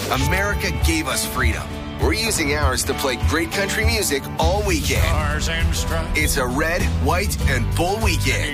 America gave us freedom. We're using ours to play great country music all weekend. Stars and stripes. It's a red, white, and bull weekend.